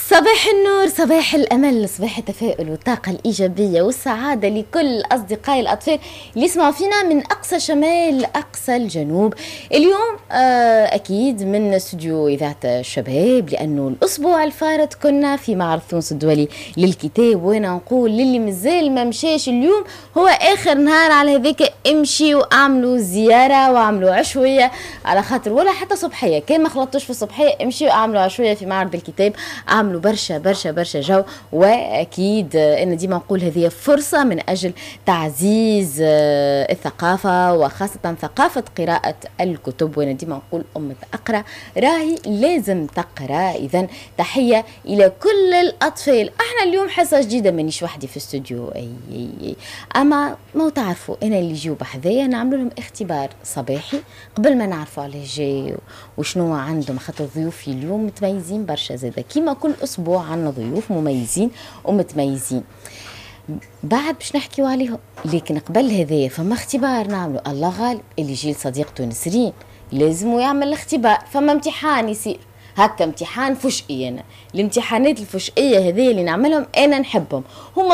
صباح النور، صباح الأمل، صباح التفاؤل والطاقة الإيجابية والسعادة لكل أصدقائي الأطفال اللي يسمعوا فينا من أقصى شمال لأقصى الجنوب. اليوم أكيد من استوديو إذاعة الشباب، لأنه الأسبوع الفارط كنا في معرض تونس الدولي للكتاب، وأنا نقول للي مازال ما مشاش اليوم هو آخر نهار على هذاك، امشي واعملوا زيارة واعملوا عشوية على خاطر، ولا حتى صبحية كان ما خلطوش في الصبحية، امشي واعملوا عشوية في معرض الكتاب، عملوا برشا برشا برشا جو. واكيد انا ديما نقول هذه فرصه من اجل تعزيز الثقافه، وخاصه ثقافه قراءه الكتب. وانا ديما نقول اقرا راهي لازم تقرا. اذا تحيه الى كل الاطفال. احنا اليوم حصه جديده، مانيش وحدي في استوديو أي. اما ما تعرفوا انا اللي يجيو بحذايا نعمل لهم اختبار صباحي قبل ما نعرفوا على جاي وشنو عندهم، خاطر ضيوفي اليوم متميزين برشا زاده كيما كل اسبوع عنا ضيوف مميزين ومتميزين. بعد باش نحكيو عليهم، لكن قبل هذايا فما اختبار نعملو. الله غالب اللي يجي لصديقته نسرين لازم يعمل الاختبار. فما امتحان يصير هكا، امتحان فشئي. انا الامتحانات الفشئيه هذه اللي نعملهم انا نحبهم، هما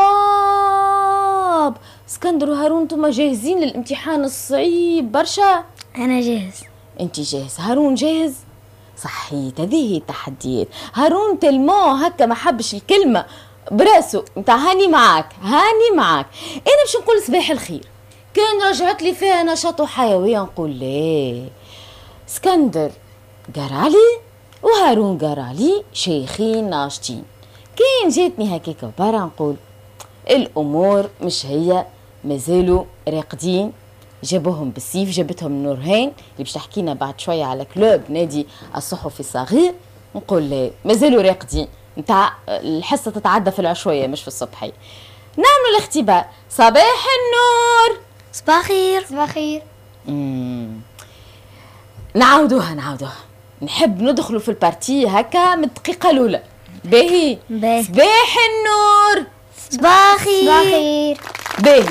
صعاب. اسكندر وهارون انتم جاهزين للامتحان الصعيب برشا؟ انا جاهز. انت جاهز؟ هارون جاهز؟ صحيت. هذه هي التحديات. هارون تلمو هكا ما حبش الكلمه براسو نتاع هاني معاك هاني معاك. انا باش نقول صباح الخير، كان رجعت لي فيها نشاط وحيويه نقول ليه. اسكندر قرالي وهارون قرالي شيخين ناشطين. كين جاتني هكاك برا نقول الامور مش هي، مازالوا راقدين. جابوهم بالسيف، جابتهم نورهين اللي باش تحكينا بعد شويه على كلوب نادي الصحفي الصغير. نقول ليه مازالوا راقدين، نتاع الحصه تتعدى في العشويه مش في الصبحيه. نعملوا الاختبار. صباح النور. صباح خير. صباح خير. نعاودوها. نحب ندخلوا في البارتي هكا من الدقيقه الاولى. باهي. صباح النور. صباح خير. صباح خير. باهي.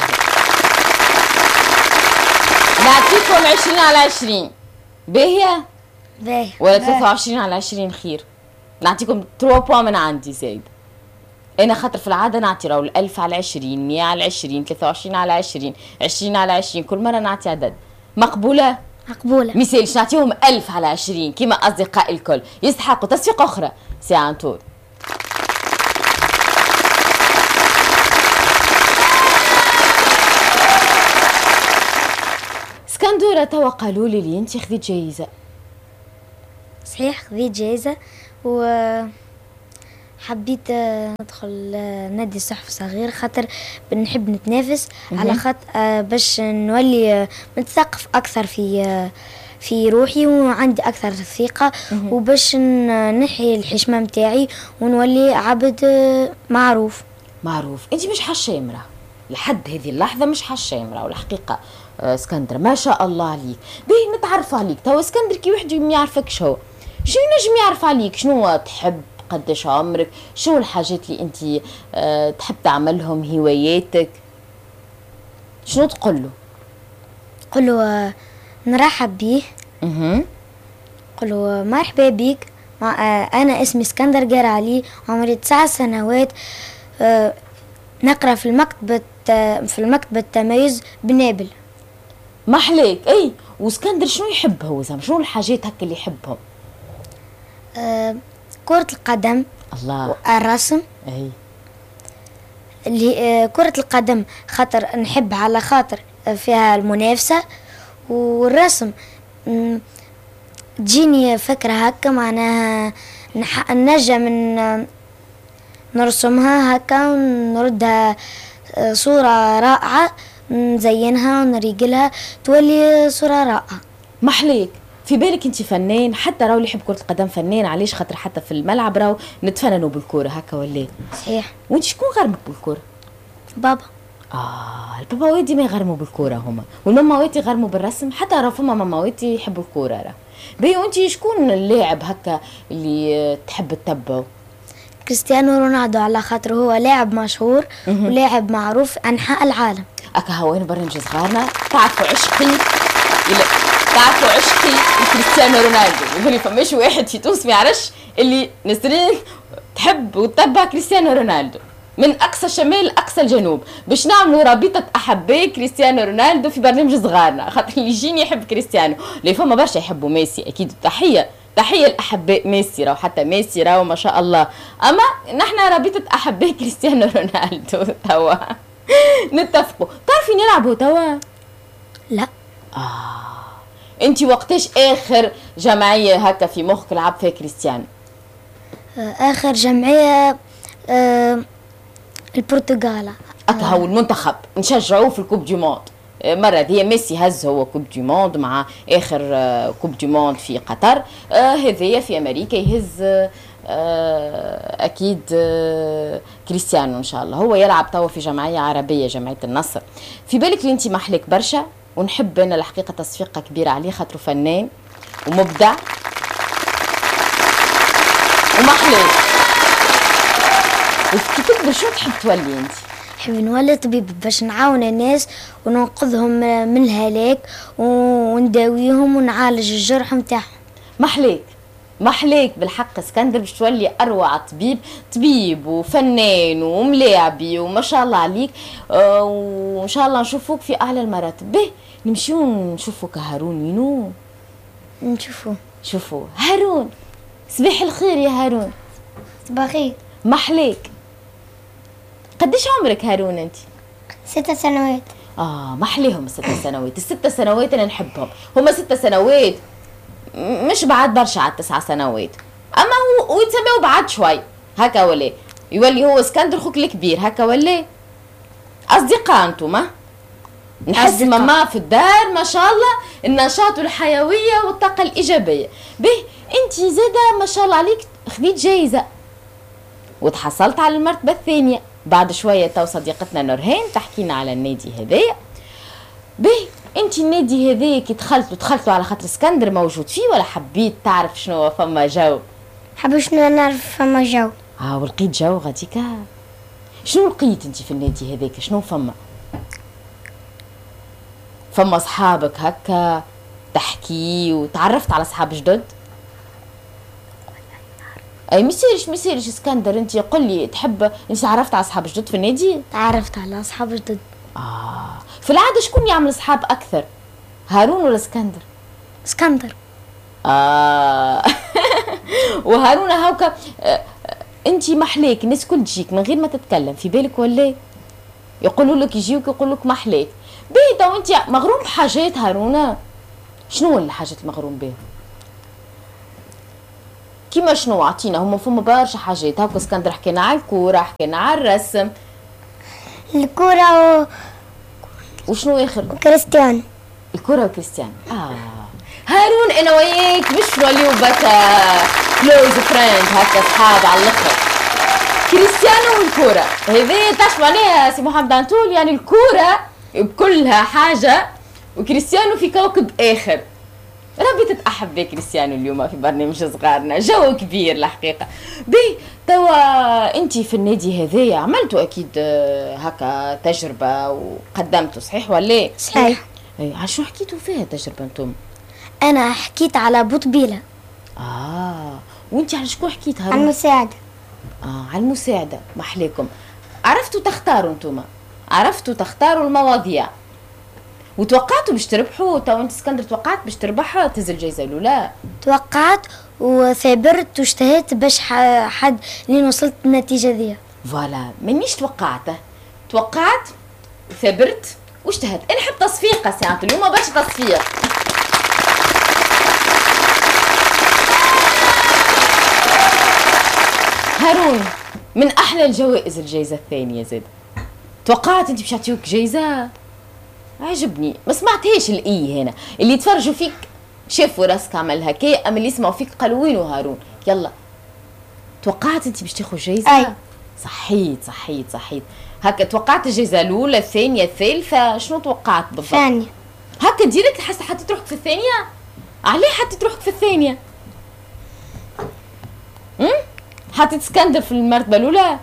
نعطيكم 20/20. باهية؟ باهي. ولا 23/20 خير؟ نعطيكم 3 بوان من عندي زايد. أنا خاطر في العادة نعطي راهو 1000/20 100/20 23/20 20/20 كل مرة نعطي عدد. مقبولة؟ مقبولة. مثالش نعطيهم 1000/20 كيما أصدقائي الكل يستحقوا تصفيق أخرى. سي عن طول. اسكندورة توا قالوا لي انت خذيت جايزة. صحيح خذيت جايزة، وحبيت ندخل نادي الصحفي الصغير خاطر بنحب نتنافس على خاطر باش نولي متثقف أكثر في روحي وعندي أكثر ثقة، وباش نحي الحشمة متاعي ونولي عبد معروف. انت مش حشامرة لحد هذه اللحظة، مش حشامرة والحقيقة. اسكندر ما شاء الله عليك. باهي نتعرف عليك توا. اسكندر كي واحد ما يعرفكش هو شنو نجم يعرف عليك؟ شنو تحب؟ قداش عمرك؟ شنو الحاجات اللي انت تحب تعملهم؟ هواياتك شنو تقول له؟ قل له نرحب بيه. قل له مرحبا بك. انا اسمي اسكندر قرالي، عمري 9 سنوات، نقرا في المكتبة التميز بنابل. محليك. اي واسكندر شنو يحب هو زعما؟ شنو الحاجات هكا اللي يحبهم؟ كرة القدم. الله. الرسم. اي اللي كرة القدم خاطر نحب على خاطر فيها المنافسة، والرسم تجيني فكرة هكا معناها نجم نرسمها هكا ونردها صورة رائعة، نزينها ونريقلها تولي صورة رائعة. محليك. في بالك انت فنان؟ حتى راهو اللي يحب كرة القدم فنان. علاش؟ خاطر حتى في الملعب راهو نتفننوا بالكرة هكا ولا؟ صحيح. وانت شكون غرمك بالكرة؟ بابا. البابا وادي ما يغرموا بالكرة هما، والماما وادي يغرموا بالرسم. حتى راه فما ماما وادي يحبوا الكرة. راه باهي. وانت شكون اللاعب هكا اللي تحب تتبعه؟ كريستيانو رونالدو، على خاطر هو لاعب مشهور ولاعب معروف أنحاء العالم. هو هنا برنامج صغارنا تعرفوا عشقي تعرفوا عشقي كريستيانو رونالدو، يقول لي فماش واحد في تونس ما يعرفش اللي نسرين تحب وتتبع كريستيانو رونالدو من اقصى الشمال لاقصى الجنوب، باش نعملوا رابطه احباء كريستيانو رونالدو في برنامج صغارنا، خاطر اللي يجيني يحب كريستيانو، اللي فما برشا يحبوا ميسي اكيد، تحيه الاحباء ميسي، راهو حتى ميسي راهو ما شاء الله، اما نحن رابطه احباء كريستيانو رونالدو توا نتفقوا. تعرفي نلعبوا توا؟ لا. انت وقتاش اخر جمعيه هكا في مخك لعب فيها كريستيانو؟ اخر جمعيه البرتغال. هكا هو المنتخب نشجعوه في الكوب دي موند، مرة هي ميسي هز هو كوب دي موند مع اخر كوب دي موند في قطر، هذايا في امريكا يهز اكيد كريستيانو ان شاء الله، هو يلعب توا في جمعيه عربيه جمعيه النصر. في بالك اللي انت محلك برشا، ونحب انا الحقيقه تصفيقه كبيره عليه خاطر فنان ومبدع ومحليك. كي تكبر شو تحب تولي انت؟ نحب نولي طبيب باش نعاون الناس وننقذهم من الهلاك ونداويهم ونعالج الجرح نتاعهم. محليك بالحق اسكندر باش تولي اروع طبيب وفنان وملاعبي وما شاء الله عليك، وان شاء الله نشوفوك في اعلى المراتب. به نمشيو نشوفوك هارون وينو؟ شوفوا هارون. صباح الخير يا هارون. صباح الخير. محليك. قديش عمرك هارون انت؟ 6 سنوات. محليهم 6 سنوات، ال6 سنوات انا نحبهم، هما 6 سنوات مش بعد برشا على 9 سنوات، اما هو يتسموا بعد شوي هكا، ولا يولي هو اسكندر خوك الكبير هكا، ولا اصدقاء انتم؟ نحس ماما في الدار ما شاء الله النشاط والحيويه والطاقه الايجابيه. به انت زاده ما شاء الله عليك خذيت جايزه وتحصلت على المرتبه الثانيه، بعد شويه تو صديقتنا نورهان تحكينا على النادي هذايا. به انت النادي هذايا كي دخلتوا على خاطر اسكندر موجود فيه، ولا حبيت تعرف شنو فما جو؟ حبيت شنو نعرف فما جو. ولقيت جو غاديكا. شنو لقيت انت في النادي هذاك؟ شنو فما اصحابك هكا تحكي وتعرفت على اصحاب جدد؟ اي ميسيرش اسكندر، انت قل لي تحب انت تعرفت على اصحاب جدد في النادي؟ تعرفت على اصحاب جدد. في العاده شكون يعمل اصحاب اكثر، هارون ولا اسكندر؟ اسكندر. وهارون هاوكا انت محليك الناس كل تجيك من غير ما تتكلم، في بالك ولا يقولوا لك يجيوك يقولوا لك محليك. بيتا وانت مغروم بحاجات هارون؟ شنو الحاجات المغروم بها؟ كيما شنو؟ عطينا. هما فما برشا حاجات هاكا، اسكندر حكينا على الكوره، حكينا على الرسم. الكوره وشنو اخر؟ وكريستيانو. الكوره وكريستيانو. هارون انا وياك مش نوليو بكا كلوز فريند هكا صحاب على الاخر. كريستيانو والكوره هذه تعرف معناها سي محمد عنتول، يعني الكوره بكلها حاجه وكريستيانو في كوكب اخر. ربي تتأحب كريستيانو اليوم في برنامج صغارنا، جو كبير الحقيقة. بي توا انت في النادي هذايا عملتوا اكيد هكا تجربة وقدمتوا، صحيح ولا؟ صحيح. على شو حكيتوا فيها تجربة انتم؟ انا حكيت على بوطبيلة. وانت على شكون حكيت؟ على المساعدة. على المساعدة. محليكم عرفتوا تختاروا انتم، عرفتوا تختاروا المواضيع وتوقعتوا باش تربحوا. تو انت اسكندر توقعت باش تربح تهز الجائزه الاولى؟ توقعت وثابرت واجتهدت باش حد لين وصلت النتيجه ذي. فوالا مانيش توقعت ثابرت واجتهدت. انا نحب تصفيقه ساعات اليوم باش تصفيق. هارون من احلى الجوائز الجائزه الثانيه زاد. توقعت انت باش يعطيوك جائزه؟ عجبني، ما سمعتهاش الاي هنا، اللي يتفرجوا فيك شافوا راسك عمل هكا، اما اللي يسمعوا فيك قالوا وينو هارون. يلا توقعت انت باش تاخذ جايزه؟ اي صحيت هكا. توقعت الجايزه الاولى الثانيه الثالثه؟ شنو توقعت بالضبط؟ ثانيه. هكا ديريكت حطيت روحك في الثانيه؟ عليه حطيت روحك في الثانيه؟ حطيت اسكندر في المرتبه الاولى؟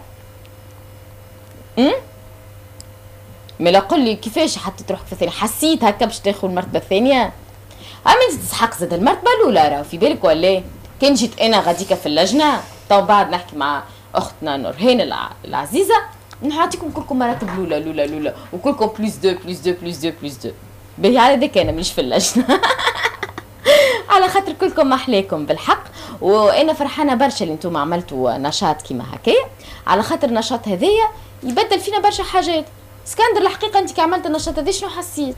ملا قل لي كيفاش حطيت روحك في الثانيه؟ حسيت هكا باش تاخذ المرتبه الثانيه؟ اما انت تسحق زاد المرتبه الاولى راهو في بالك ولا؟ كان جيت انا غاديكا في اللجنه تو بعد نحكي مع اختنا نورهان العزيزه نعطيكم كلكم مراتب الاولى وكلكم بلس 2 بلس 2 بلس 2 بلس 2 باهي على ذاك انا مش في اللجنه. على خاطر كلكم محلاكم بالحق، وانا فرحانه برشا اللي انتم عملتوا نشاط كيما هكايا، على خاطر النشاط هذايا يبدل فينا برشا حاجات. اسكندر الحقيقه انت كي عملت النشاط هذا شنو حسيت؟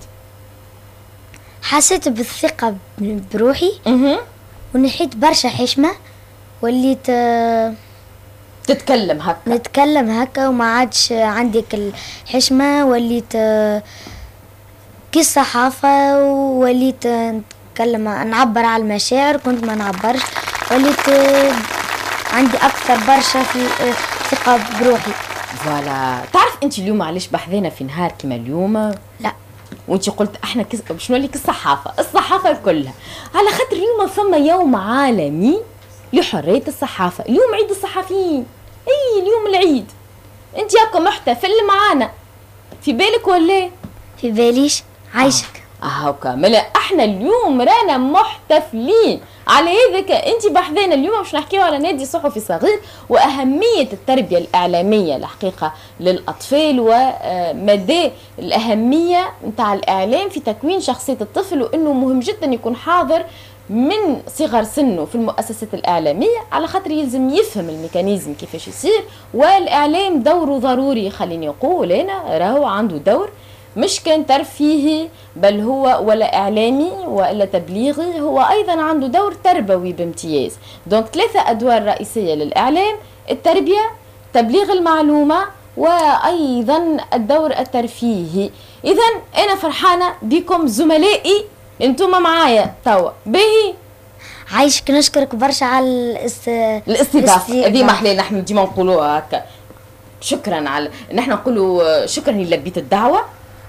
حسيت بالثقة بروحي ونحيت برشا حشمة، وليت تتكلم هكا نتكلم هكا وما عادش عندك الحشمة، وليت كي الصحافة، وليت نتكلم نعبر على المشاعر كنت ما نعبرش، وليت عندي أكثر برشا في ثقة بروحي. فوالا. تعرف انت اليوم علاش بحذينا في نهار كيما اليوم؟ لا وانت قلت احنا باش نولي الصحافه كلها، على خاطر اليوم فما يوم عالمي لحريه الصحافه، اليوم عيد الصحفيين. اي اليوم العيد، انت هاكا محتفل معانا في بالك ولا؟ في باليش عايشك. هاكا ملا احنا اليوم رانا محتفلين، على هذاك انت بحذانا اليوم باش نحكيو على نادي صحفي صغير واهميه التربيه الاعلاميه الحقيقه للاطفال، ومدى الاهميه نتاع الاعلام في تكوين شخصيه الطفل، وانه مهم جدا يكون حاضر من صغر سنه في المؤسسات الإعلامية، على خاطر يلزم يفهم الميكانيزم كيفاش يصير، والإعلام دوره ضروري. خليني أقول أنا راهو عنده دور مش كان ترفيهي بل هو ولا إعلامي ولا تبليغي، هو أيضا عنده دور تربوي بامتياز. دونك 3 أدوار رئيسية للإعلام: التربية، تبليغ المعلومة، وأيضا الدور الترفيهي. إذا أنا فرحانة بكم زملائي انتم معايا توا. باهي عايشك، نشكرك برشا على الاستضافه هذه. ما احلى نحن ديما نقولوها هكا، شكرا على نحن نقولوا شكرا اللي لبيت الدعوه،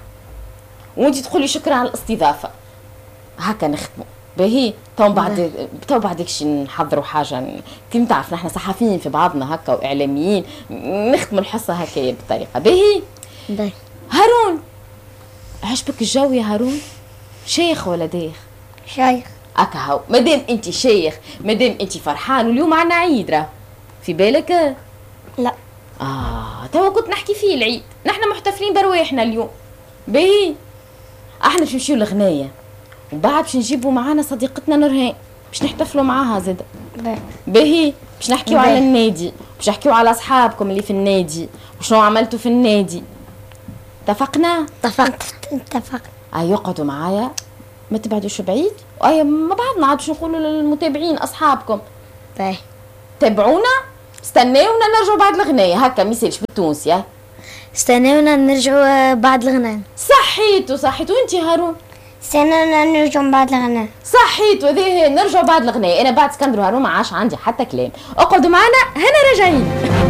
وانت تقولي شكرا على الاستضافه، هكا نخدموا. باهي تو بعدك نحضروا حاجه كيما تعرف نحن صحفيين في بعضنا هكا واعلاميين نخدموا الحصه هكايا بالطريقه. باهي هارون، عجبك الجو يا هارون؟ شيخ ولا ديخ؟ شيخ. اكا هاو، مادام انت شيخ، مادام انت فرحان، واليوم عنا عيد راه في بالك؟ لا توا كنت نحكي فيه العيد، نحن محتفلين برواحنا اليوم. باهي احنا باش نمشيو لغنايه، وبعد باش نجيبوا معانا صديقتنا نورهان باش نحتفلوا معاها زاد. باهي باش نحكيو على النادي، باش نحكيو على اصحابكم اللي في النادي وشنو عملتوا في النادي. اتفقنا؟ اتفقنا. يقعدوا معايا، ما تبعدوش بعيد، ما بعضنا عاد باش نقولوا للمتابعين اصحابكم. باهي تابعونا، استناونا نرجعوا بعد الغنايه هكا، ما يسالش بالتونسي. استناونا نرجعوا بعد الغناء. صحيتوا انت هارون؟ استناونا نرجعوا بعد الغناء. صحيتوا ذي نرجعوا بعد الغنايه. انا بعد اسكندر وهارون ما عادش عندي حتى كلام، اقعدوا معنا هنا راجعين.